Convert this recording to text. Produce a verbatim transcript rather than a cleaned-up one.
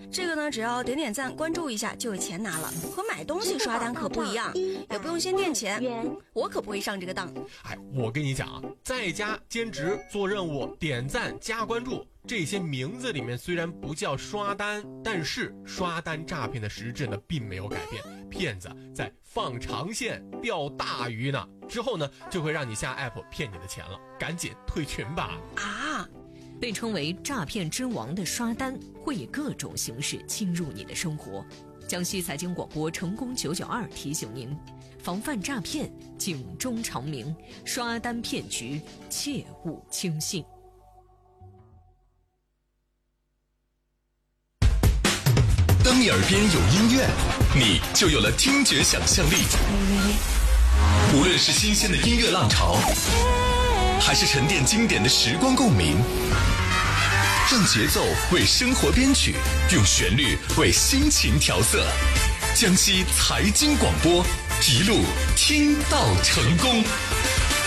这个呢，只要点点赞、关注一下就有钱拿了，和买东西刷单可不一样，也不用先垫钱。我可不会上这个当。 哎，我跟你讲啊，在家兼职做任务、点赞、加关注，这些名字里面虽然不叫刷单，但是刷单诈骗的实质呢并没有改变，骗子在放长线钓大鱼呢，之后呢就会让你下 app 骗你的钱了，赶紧退群吧。 啊， 被称为诈骗之王的刷单会以各种形式侵入你的生活。江西财经广播成功九九二提醒您，防范诈骗，警钟长鸣，刷单骗局切勿轻信。 当你耳边有音乐，你就有了听觉想象力。无论是新鲜的音乐浪潮，还是沉淀经典的时光共鸣，让节奏为生活编曲，用旋律为心情调色。江西财经广播，一路听到成功。